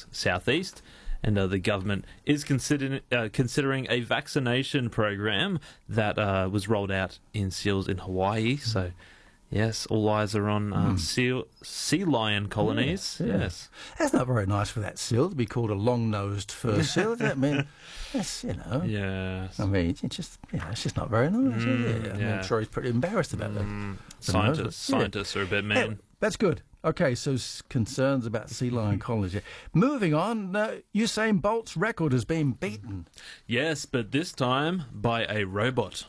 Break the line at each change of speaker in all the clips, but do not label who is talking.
southeast. And the government is considering a vaccination program that was rolled out in seals in Hawaii. So, yes, all eyes are on sea lion colonies.
Yeah.
Yes.
That's not very nice for that seal to be called a long-nosed fur seal. I mean, that's,
Yes.
I mean, it's just not very nice, is it? I mean, I'm sure he's pretty embarrassed about that.
Scientists are a bit mean.
Hey, that's good. Okay, so concerns about sea lion colonies. Moving on, Usain Bolt's record has been beaten.
Yes, but this time by a robot.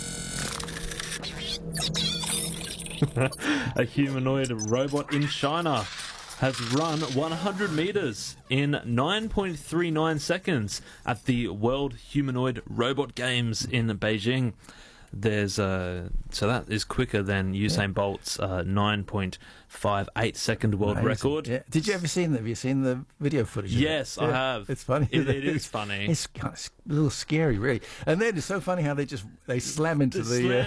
A humanoid robot in China has run 100 meters in 9.39 seconds at the World Humanoid Robot Games in Beijing. So that is quicker than Usain Bolt's 9.58 second world record.
Yeah. Did you ever see that? Have you seen the video footage?
Yes, I have.
It's funny.
It is funny.
It's kind of a little scary, really. And then it's so funny how they slam into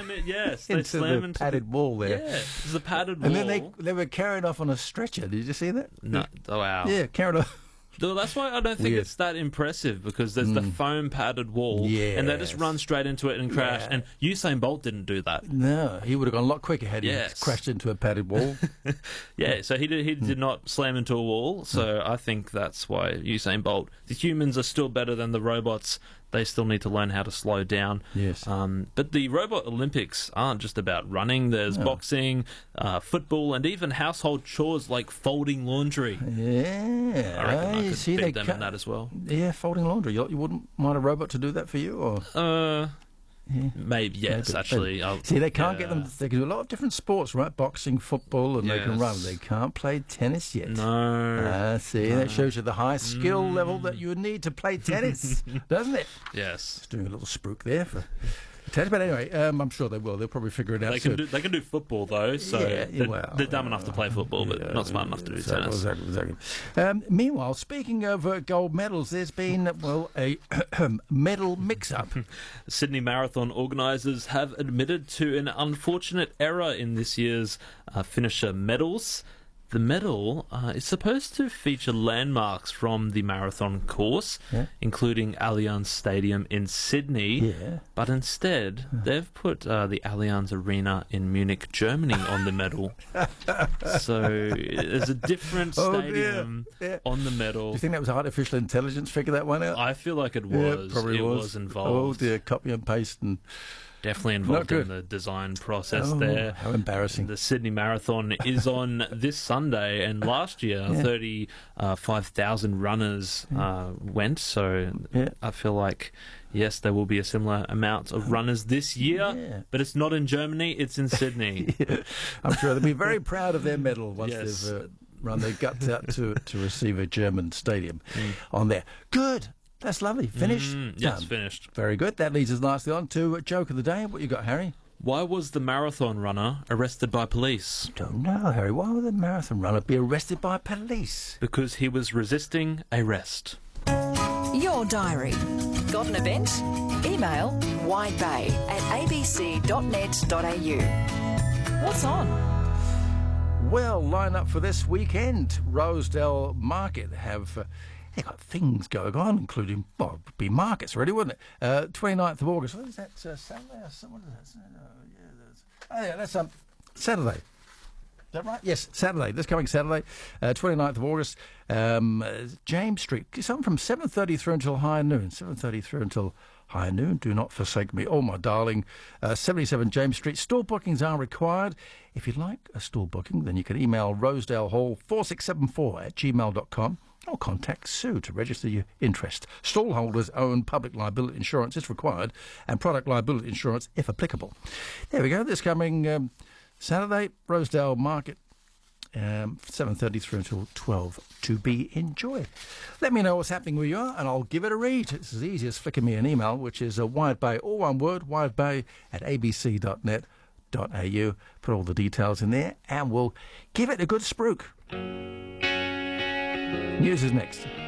the padded wall there.
Yeah, it's a padded wall.
And then they were carried off on a stretcher. Did you see that?
No. Oh, wow.
Yeah, carried off.
Well, that's why I don't think it's that impressive, because there's the foam padded wall, and they just run straight into it and crash. And Usain Bolt didn't do that.
No, he would have gone a lot quicker had he crashed into a padded wall.
So he did not slam into a wall. So I think that's why Usain Bolt. The humans are still better than the robots. They still need to learn how to slow down.
Yes.
But the Robot Olympics aren't just about running. There's boxing, football, and even household chores like folding laundry.
Yeah.
I reckon I could beat them in that as well.
Yeah, folding laundry. You wouldn't want a robot to do that for you? Or?
Maybe, yes, actually.
See, they can't get them. They can do a lot of different sports, right? Boxing, football, and they can run. They can't play tennis yet.
No.
That shows you the high skill level that you would need to play tennis, doesn't it?
Yes.
Just doing a little spruik there for tennis. But anyway, I'm sure they will. They'll probably figure it out soon.
They can do football, though, so they're dumb enough to play football, but not smart enough to do tennis.
Exactly. Meanwhile, speaking of gold medals, there's been, a medal mix-up.
Sydney Marathon organisers have admitted to an unfortunate error in this year's finisher medals. The medal is supposed to feature landmarks from the marathon course, including Allianz Stadium in Sydney, but instead they've put the Allianz Arena in Munich, Germany on the medal. So there's a different stadium on the medal.
Do you think that was artificial intelligence figure that one out?
I feel like it was.
Yeah, probably
was involved.
Oh dear, copy and paste and...
Definitely involved in the design process there.
How embarrassing.
The Sydney Marathon is on this Sunday, and last year 35,000 runners went, so I feel like, yes, there will be a similar amount of runners this year, but it's not in Germany, it's in Sydney.
I'm sure they'll be very proud of their medal once they've run their guts out to receive a German stadium on there. Good. That's lovely. Finished?
Yes, finished.
Very good. That leads us nicely on to Joke of the Day. What you got, Harry?
Why was the marathon runner arrested by police?
Don't know, Harry. Why would the marathon runner be arrested by police?
Because he was resisting arrest.
Your diary. Got an event? Email widebay@abc.net.au. What's on?
Well, line up for this weekend. Rosedale Market have... They've got things going on, including, well, it would be markets, really, wouldn't it? 29th of August. What is that, Saturday or something? That's Saturday. Is that right? Yes, Saturday. This coming Saturday, 29th of August, James Street. Something from 7:30 through until high noon. 7:30 through until high noon. Do not forsake me, oh my darling. 77 James Street. Stall bookings are required. If you'd like a stall booking, then you can email rosedalehall4674@gmail.com. or contact Sue to register your interest. Stallholders own public liability insurance if required, and product liability insurance if applicable. There we go. This coming Saturday, Rosedale Market, 7:30 through until 12, to be enjoyed. Let me know what's happening where you are, and I'll give it a read. It's as easy as flicking me an email, which is widebay, all one word, widebay@abc.net.au. Put all the details in there, and we'll give it a good spruik. News is next.